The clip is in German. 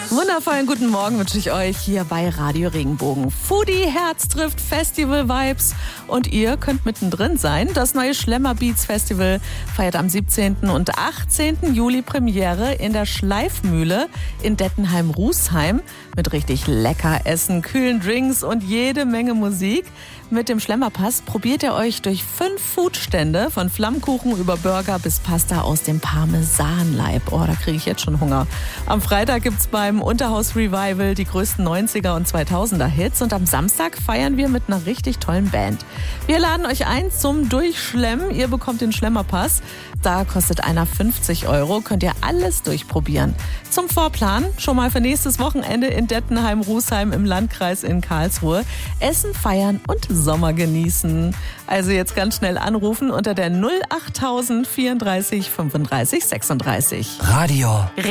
Wundervollen guten Morgen wünsche ich euch hier bei Radio Regenbogen. Foodie Herz trifft Festival Vibes und ihr könnt mittendrin sein. Das neue Schlemmer Beats Festival feiert am 17. und 18. Juli Premiere in der Schleifmühle in Dettenheim-Rußheim mit richtig lecker Essen, kühlen Drinks und jede Menge Musik. Mit dem Schlemmerpass probiert ihr euch durch 5 Foodstände, von Flammkuchen über Burger bis Pasta aus dem Parmesanleib. Oh, da kriege ich jetzt schon Hunger. Am Freitag gibt's beim Unterhaus Revival die größten 90er und 2000er Hits und am Samstag feiern wir mit einer richtig tollen Band. Wir laden euch ein zum Durchschlemmen. Ihr bekommt den Schlemmerpass. Da kostet einer 50 €. Könnt ihr alles durchprobieren. Zum Vorplan schon mal für nächstes Wochenende in Dettenheim-Rußheim im Landkreis in Karlsruhe. Essen, feiern und Sommer genießen. Also jetzt ganz schnell anrufen unter der 08000 34 35 36. Radio